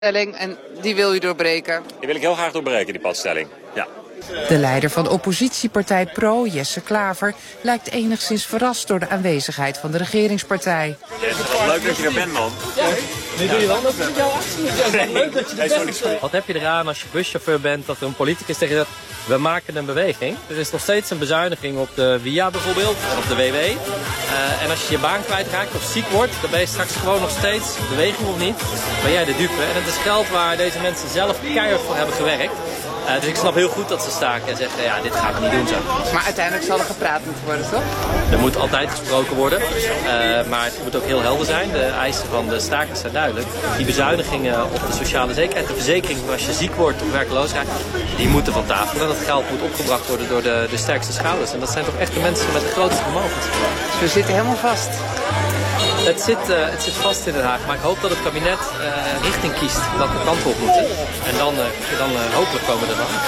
En die wil u doorbreken? Die wil ik heel graag doorbreken, die padstelling. Ja. De leider van oppositiepartij PRO, Jesse Klaver, lijkt enigszins verrast door de aanwezigheid van de regeringspartij. Leuk dat je er bent, man. Nu doe je wel dat met jouw actie. Leuk dat je er bent. Wat heb je eraan als je buschauffeur bent dat er een politicus tegen zegt, we maken een beweging. Er is nog steeds een bezuiniging op de WIA bijvoorbeeld, en op de WW. En als je je baan kwijtraakt of ziek wordt, dan ben je straks gewoon nog steeds, beweging of niet, ben jij de dupe. En het is geld waar deze mensen zelf keihard voor hebben gewerkt. Dus ik snap heel goed dat ze staken en zeggen, ja, dit gaan we niet doen zo. Maar uiteindelijk zal er gepraat moeten worden, toch? Er moet altijd gesproken worden, maar het moet ook heel helder zijn. De eisen van de stakers zijn duidelijk. Die bezuinigingen op de sociale zekerheid, de verzekering als je ziek wordt of werkloos raakt, die moeten van tafel. En dat geld moet opgebracht worden door de sterkste schouders. En dat zijn toch echt de mensen met de grootste vermogens. Dus we zitten helemaal vast. Het zit vast in Den Haag, maar ik hoop dat het kabinet richting kiest welke kant we op moeten. En dan hopelijk komen we er wel.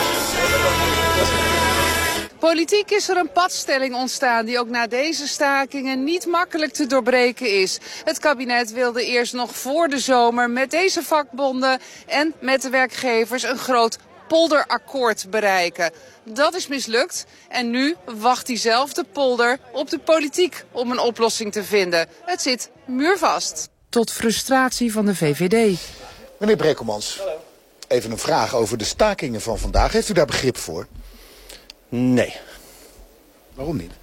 Politiek is er een padstelling ontstaan die ook na deze stakingen niet makkelijk te doorbreken is. Het kabinet wilde eerst nog voor de zomer met deze vakbonden en met de werkgevers een groot polderakkoord bereiken. Dat is mislukt en nu wacht diezelfde polder op de politiek om een oplossing te vinden. Het zit muurvast. Tot frustratie van de VVD. Meneer Brekelmans, even een vraag over de stakingen van vandaag. Heeft u daar begrip voor? Nee. Waarom niet?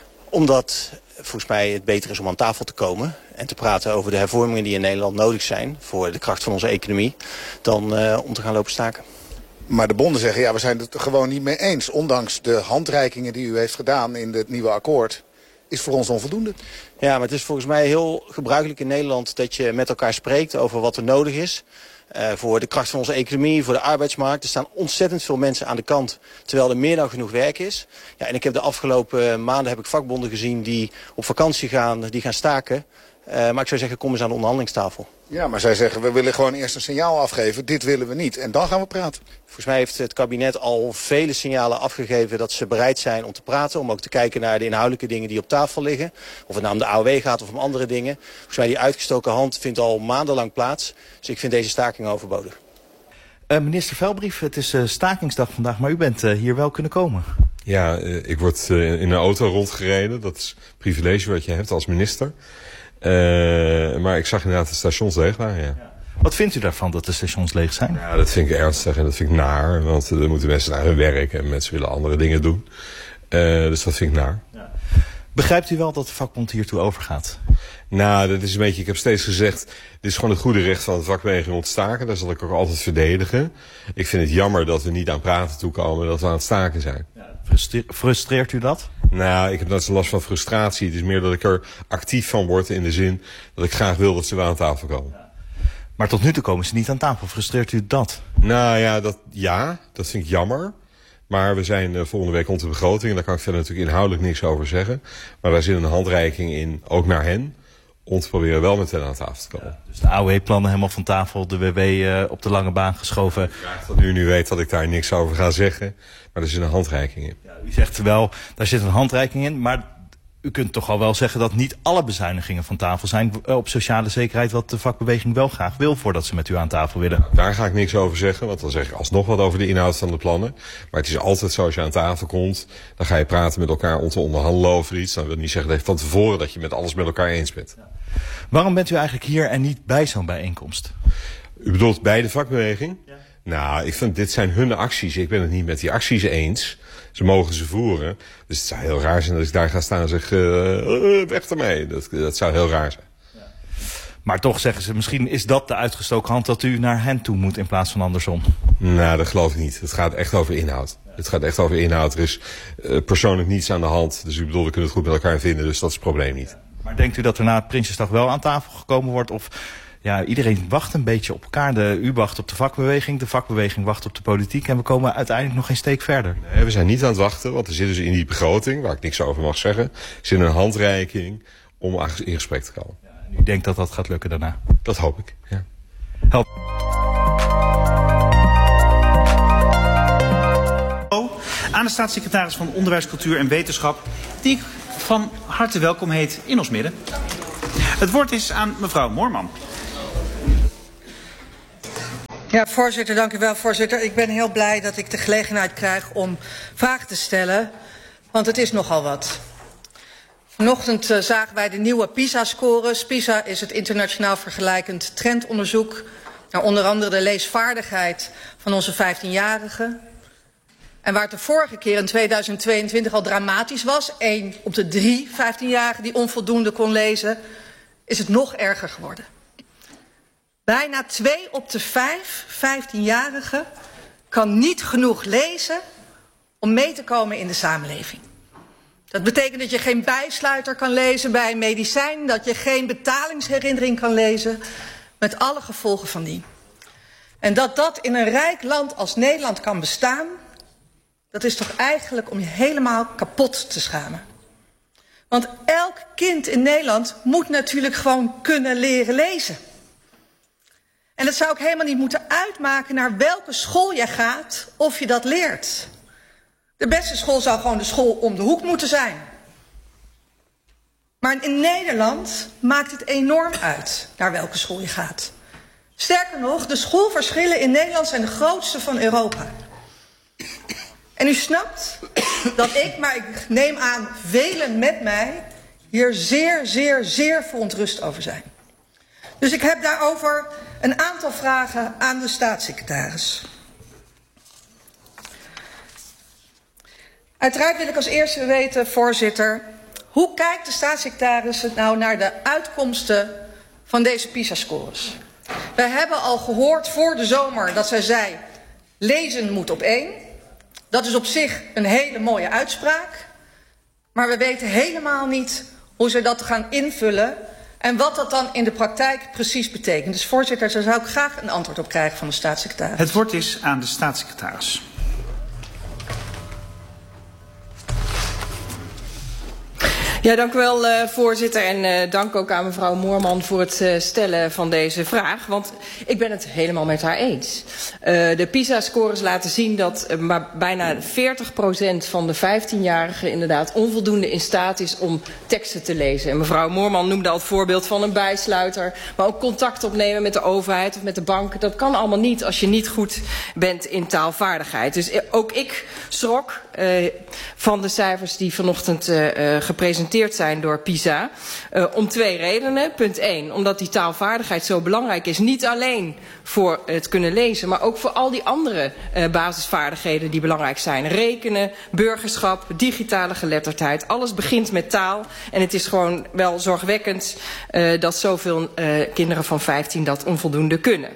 Omdat volgens mij het beter is om aan tafel te komen en te praten over de hervormingen die in Nederland nodig zijn voor de kracht van onze economie, dan om te gaan lopen staken. Maar de bonden zeggen, ja, we zijn het er gewoon niet mee eens. Ondanks de handreikingen die u heeft gedaan in het nieuwe akkoord, is voor ons onvoldoende. Ja, maar het is volgens mij heel gebruikelijk in Nederland dat je met elkaar spreekt over wat er nodig is. Voor de kracht van onze economie, voor de arbeidsmarkt. Er staan ontzettend veel mensen aan de kant, terwijl er meer dan genoeg werk is. Ja, en ik heb de afgelopen maanden heb ik vakbonden gezien die op vakantie gaan, die gaan staken. Maar ik zou zeggen, kom eens aan de onderhandelingstafel. Ja, maar zij zeggen, we willen gewoon eerst een signaal afgeven. Dit willen we niet. En dan gaan we praten. Volgens mij heeft het kabinet al vele signalen afgegeven dat ze bereid zijn om te praten. Om ook te kijken naar de inhoudelijke dingen die op tafel liggen. Of het nou om de AOW gaat of om andere dingen. Volgens mij die uitgestoken hand vindt al maandenlang plaats. Dus ik vind deze staking overbodig. Minister Velbrief, het is stakingsdag vandaag, maar u bent hier wel kunnen komen. Ja, ik word in een auto rondgereden. Dat is een privilege wat je hebt als minister. Maar ik zag inderdaad de stations leeg waren, ja. Wat vindt u daarvan dat de stations leeg zijn? Ja, dat vind ik ernstig en dat vind ik naar. Want er moeten mensen naar hun werk en mensen willen andere dingen doen. Dus dat vind ik naar. Ja. Begrijpt u wel dat de vakbond hiertoe overgaat? Nou, dat is een beetje, ik heb steeds gezegd, dit is gewoon het goede recht van de vakbeweging om te staken. Dat zal ik ook altijd verdedigen. Ik vind het jammer dat we niet aan praten toekomen, dat we aan het staken zijn. Ja, frustreert u dat? Nou, ik heb net zo last van frustratie. Het is meer dat ik er actief van word in de zin dat ik graag wil dat ze wel aan tafel komen. Ja. Maar tot nu toe komen ze niet aan tafel. Frustreert u dat? Nou ja, dat vind ik jammer. Maar we zijn volgende week rond de begroting. En daar kan ik verder natuurlijk inhoudelijk niks over zeggen. Maar daar zit een handreiking in, ook naar hen. Om te proberen wel met hen aan tafel te komen. Ja, dus de AOW-plannen helemaal van tafel, de WW op de lange baan geschoven. Graag dat u nu weet dat ik daar niks over ga zeggen. Maar er zit een handreiking in. Ja, u zegt wel, daar zit een handreiking in. Maar u kunt toch al wel zeggen dat niet alle bezuinigingen van tafel zijn op sociale zekerheid, wat de vakbeweging wel graag wil voordat ze met u aan tafel willen. Daar ga ik niks over zeggen, want dan zeg ik alsnog wat over de inhoud van de plannen. Maar het is altijd zo, als je aan tafel komt, dan ga je praten met elkaar om te onderhandelen over iets. Dan wil niet zeggen van tevoren dat je met alles met elkaar eens bent. Ja. Waarom bent u eigenlijk hier en niet bij zo'n bijeenkomst? U bedoelt bij de vakbeweging? Ja. Nou, ik vind dit zijn hun acties. Ik ben het niet met die acties eens. Ze mogen ze voeren. Dus het zou heel raar zijn dat ik daar ga staan en zeg, weg ermee. Dat zou heel raar zijn. Ja. Maar toch zeggen ze, misschien is dat de uitgestoken hand dat u naar hen toe moet in plaats van andersom. Nou, dat geloof ik niet. Het gaat echt over inhoud. Ja. Het gaat echt over inhoud. Er is persoonlijk niets aan de hand. Dus ik bedoel, we kunnen het goed met elkaar vinden. Dus dat is het probleem niet. Ja. Maar denkt u dat er na Prinsjesdag wel aan tafel gekomen wordt? Of ja, iedereen wacht een beetje op elkaar. U wacht op de vakbeweging wacht op de politiek. En we komen uiteindelijk nog geen steek verder. Nee, we zijn niet aan het wachten, want er zit dus in die begroting, waar ik niks over mag zeggen, zit een handreiking om in gesprek te komen. Ja, en u denkt dat dat gaat lukken daarna? Dat hoop ik, ja. Help. Aan de staatssecretaris van Onderwijs, Cultuur en Wetenschap, die ik van harte welkom heet in ons midden. Het woord is aan mevrouw Moorman. Ja, voorzitter, dank u wel, voorzitter. Ik ben heel blij dat ik de gelegenheid krijg om vragen te stellen, want het is nogal wat. Vanochtend zagen wij de nieuwe PISA-scores. PISA is het internationaal vergelijkend trendonderzoek naar onder andere de leesvaardigheid van onze 15-jarigen. En waar het de vorige keer in 2022 al dramatisch was, 1 op de 3 15-jarigen die onvoldoende kon lezen, is het nog erger geworden. Bijna 2 op de 5 15-jarigen kan niet genoeg lezen om mee te komen in de samenleving. Dat betekent dat je geen bijsluiter kan lezen bij een medicijn, dat je geen betalingsherinnering kan lezen, met alle gevolgen van dien. En dat dat in een rijk land als Nederland kan bestaan, dat is toch eigenlijk om je helemaal kapot te schamen. Want elk kind in Nederland moet natuurlijk gewoon kunnen leren lezen. En het zou ook helemaal niet moeten uitmaken naar welke school je gaat of je dat leert. De beste school zou gewoon de school om de hoek moeten zijn. Maar in Nederland maakt het enorm uit naar welke school je gaat. Sterker nog, de schoolverschillen in Nederland zijn de grootste van Europa. En u snapt dat ik, maar ik neem aan velen met mij, hier zeer verontrust over zijn. Dus ik heb daarover een aantal vragen aan de staatssecretaris. Uiteraard wil ik als eerste weten, voorzitter, hoe kijkt de staatssecretaris nou naar de uitkomsten van deze PISA-scores? Wij hebben al gehoord voor de zomer dat zij zei, lezen moet op 1. Dat is op zich een hele mooie uitspraak. Maar we weten helemaal niet hoe ze dat gaan invullen en wat dat dan in de praktijk precies betekent. Dus voorzitter, daar zou ik graag een antwoord op krijgen van de staatssecretaris. Het woord is aan de staatssecretaris. Ja, dank u wel, voorzitter. En dank ook aan mevrouw Moorman voor het stellen van deze vraag. Want ik ben het helemaal met haar eens. De PISA-scores laten zien dat bijna 40% van de 15-jarigen inderdaad onvoldoende in staat is om teksten te lezen. En mevrouw Moorman noemde al het voorbeeld van een bijsluiter. Maar ook contact opnemen met de overheid of met de bank. Dat kan allemaal niet als je niet goed bent in taalvaardigheid. Dus ook ik schrok van de cijfers die vanochtend gepresenteerd zijn door PISA. Om 2 redenen. Punt 1, omdat die taalvaardigheid zo belangrijk is. Niet alleen voor het kunnen lezen, maar ook voor al die andere basisvaardigheden die belangrijk zijn. Rekenen, burgerschap, digitale geletterdheid. Alles begint met taal. En het is gewoon wel zorgwekkend dat zoveel kinderen van 15 dat onvoldoende kunnen.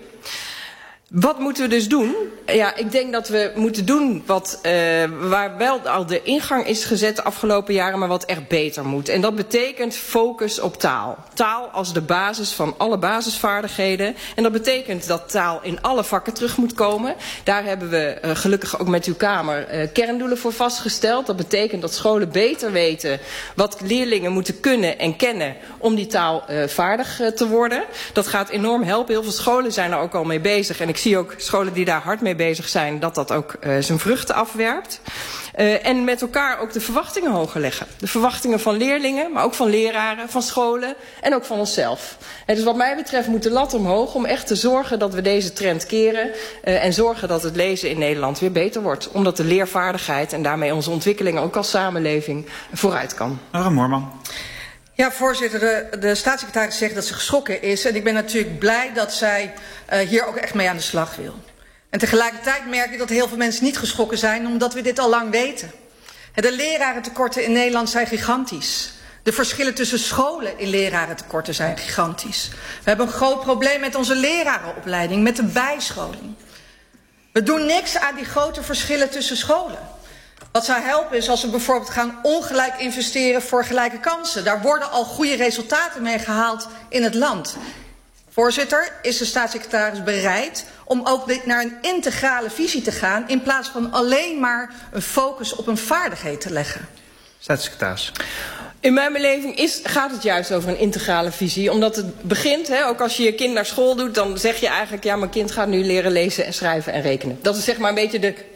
Wat moeten we dus doen? Ja, ik denk dat we moeten doen waar wel al de ingang is gezet de afgelopen jaren, maar wat echt beter moet. En dat betekent focus op taal. Taal als de basis van alle basisvaardigheden. En dat betekent dat taal in alle vakken terug moet komen. Daar hebben we gelukkig ook met uw Kamer kerndoelen voor vastgesteld. Dat betekent dat scholen beter weten wat leerlingen moeten kunnen en kennen om die taal vaardig te worden. Dat gaat enorm helpen. Heel veel scholen zijn er ook al mee bezig. En ik zie ook scholen die daar hard mee bezig zijn, dat ook zijn vruchten afwerpt. En met elkaar ook de verwachtingen hoger leggen. De verwachtingen van leerlingen, maar ook van leraren, van scholen en ook van onszelf. En dus wat mij betreft moet de lat omhoog om echt te zorgen dat we deze trend keren. En zorgen dat het lezen in Nederland weer beter wordt. Omdat de leervaardigheid en daarmee onze ontwikkeling ook als samenleving vooruit kan. Mevrouw Moorman. Ja, voorzitter, de staatssecretaris zegt dat ze geschrokken is. En ik ben natuurlijk blij dat zij hier ook echt mee aan de slag wil. En tegelijkertijd merk ik dat heel veel mensen niet geschrokken zijn, omdat we dit al lang weten. De lerarentekorten in Nederland zijn gigantisch. De verschillen tussen scholen in lerarentekorten zijn gigantisch. We hebben een groot probleem met onze lerarenopleiding, met de bijscholing. We doen niks aan die grote verschillen tussen scholen. Wat zou helpen is als we bijvoorbeeld gaan ongelijk investeren voor gelijke kansen. Daar worden al goede resultaten mee gehaald in het land. Voorzitter, is de staatssecretaris bereid om ook naar een integrale visie te gaan, in plaats van alleen maar een focus op een vaardigheid te leggen? Staatssecretaris. In mijn beleving gaat het juist over een integrale visie. Omdat het begint, ook als je je kind naar school doet, dan zeg je eigenlijk, ja, mijn kind gaat nu leren lezen en schrijven en rekenen. Dat is zeg maar een beetje de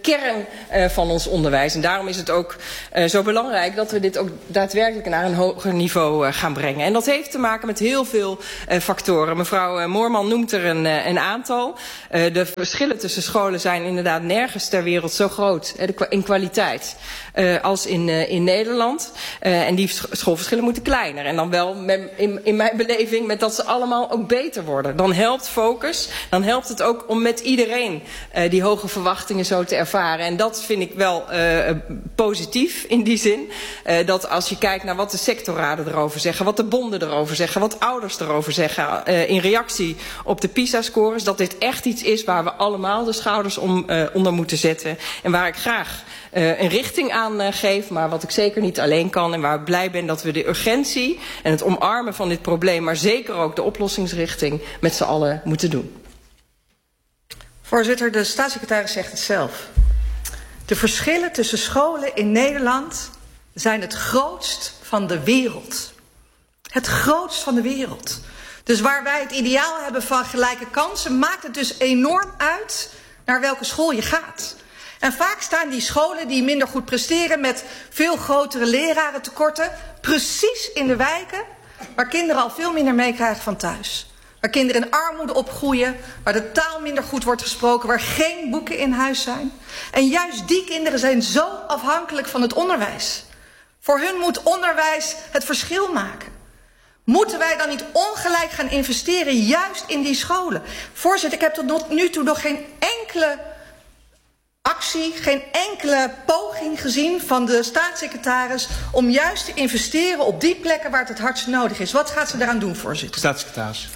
kern van ons onderwijs. En daarom is het ook zo belangrijk dat we dit ook daadwerkelijk naar een hoger niveau gaan brengen. En dat heeft te maken met heel veel factoren. Mevrouw Moorman noemt er een aantal. De verschillen tussen scholen zijn inderdaad nergens ter wereld zo groot in kwaliteit als in Nederland. En die schoolverschillen moeten kleiner. En dan wel in mijn beleving met dat ze allemaal ook beter worden. Dan helpt focus. Dan helpt het ook om met iedereen die hoge verwachtingen zo te ervaren. En dat vind ik wel positief in die zin. Dat als je kijkt naar wat de sectorraden erover zeggen, wat de bonden erover zeggen, wat ouders erover zeggen in reactie op de PISA-scores, dat dit echt iets is waar we allemaal de schouders onder moeten zetten. En waar ik graag een richting aan geef, maar wat ik zeker niet alleen kan. En waar ik blij ben dat we de urgentie en het omarmen van dit probleem, maar zeker ook de oplossingsrichting met z'n allen moeten doen. Voorzitter, de staatssecretaris zegt het zelf. De verschillen tussen scholen in Nederland zijn het grootst van de wereld. Het grootst van de wereld. Dus waar wij het ideaal hebben van gelijke kansen, maakt het dus enorm uit naar welke school je gaat. En vaak staan die scholen die minder goed presteren met veel grotere lerarentekorten precies in de wijken waar kinderen al veel minder meekrijgen van thuis. Waar kinderen in armoede opgroeien, waar de taal minder goed wordt gesproken, waar geen boeken in huis zijn. En juist die kinderen zijn zo afhankelijk van het onderwijs. Voor hun moet onderwijs het verschil maken. Moeten wij dan niet ongelijk gaan investeren juist in die scholen? Voorzitter, ik heb tot nu toe nog geen enkele actie, geen enkele poging gezien van de staatssecretaris om juist te investeren op die plekken waar het hardst nodig is. Wat gaat ze daaraan doen, voorzitter? Staatssecretaris.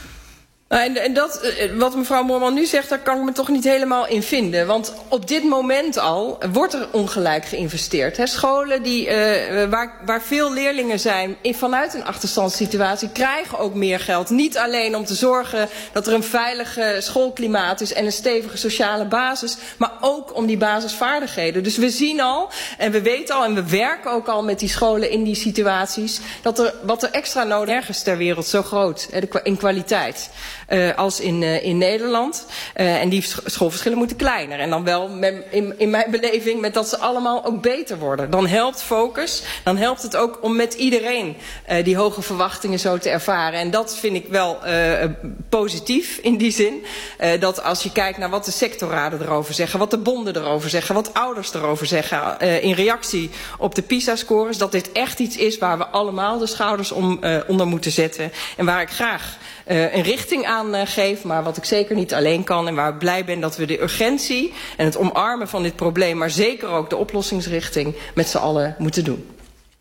En dat, wat mevrouw Moorman nu zegt, daar kan ik me toch niet helemaal in vinden. Want op dit moment al wordt er ongelijk geïnvesteerd. Scholen waar veel leerlingen zijn vanuit een achterstandssituatie krijgen ook meer geld. Niet alleen om te zorgen dat er een veilige schoolklimaat is en een stevige sociale basis, maar ook om die basisvaardigheden. Dus we zien al en we weten al en we werken ook al met die scholen in die situaties dat wat er extra nodig is, nergens ter wereld zo groot in kwaliteit als in Nederland. En die schoolverschillen moeten kleiner. En dan wel in mijn beleving met dat ze allemaal ook beter worden. Dan helpt focus. Dan helpt het ook om met iedereen die hoge verwachtingen zo te ervaren. En dat vind ik wel positief in die zin. Dat als je kijkt naar wat de sectorraden erover zeggen, wat de bonden erover zeggen, wat ouders erover zeggen in reactie op de PISA-scores, dat dit echt iets is waar we allemaal de schouders onder moeten zetten. En waar ik graag een richting aan geef, maar wat ik zeker niet alleen kan. En waar ik blij ben dat we de urgentie en het omarmen van dit probleem, maar zeker ook de oplossingsrichting met z'n allen moeten doen.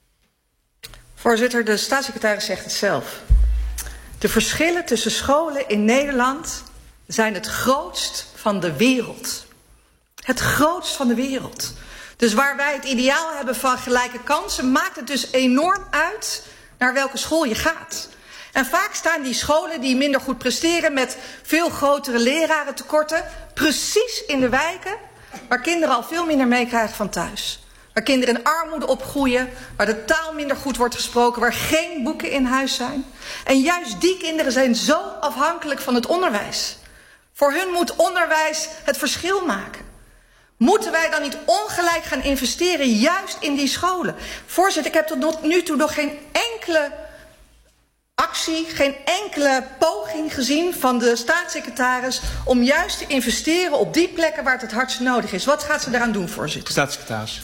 Voorzitter, de staatssecretaris zegt het zelf. De verschillen tussen scholen in Nederland zijn het grootst van de wereld. Het grootst van de wereld. Dus waar wij het ideaal hebben van gelijke kansen, maakt het dus enorm uit naar welke school je gaat. En vaak staan die scholen die minder goed presteren met veel grotere lerarentekorten precies in de wijken waar kinderen al veel minder meekrijgen van thuis. Waar kinderen in armoede opgroeien, waar de taal minder goed wordt gesproken, waar geen boeken in huis zijn. En juist die kinderen zijn zo afhankelijk van het onderwijs. Voor hun moet onderwijs het verschil maken. Moeten wij dan niet ongelijk gaan investeren juist in die scholen? Voorzitter, ik heb tot nu toe nog geen enkele actie, geen enkele poging gezien van de staatssecretaris om juist te investeren op die plekken waar het hardst nodig is. Wat gaat ze daaraan doen, voorzitter? Staatssecretaris.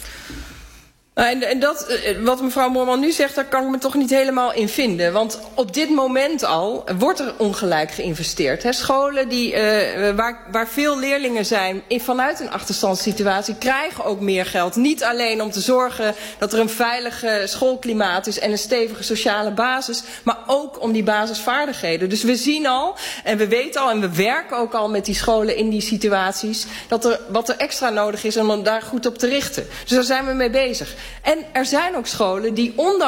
En dat, wat mevrouw Moorman nu zegt, daar kan ik me toch niet helemaal in vinden. Want op dit moment al wordt er ongelijk geïnvesteerd. Scholen waar veel leerlingen zijn vanuit een achterstandssituatie krijgen ook meer geld. Niet alleen om te zorgen dat er een veilige schoolklimaat is en een stevige sociale basis, maar ook om die basisvaardigheden. Dus we zien al en we weten al en we werken ook al met die scholen in die situaties dat wat er extra nodig is om daar goed op te richten. Dus daar zijn we mee bezig. En er zijn ook scholen die ondanks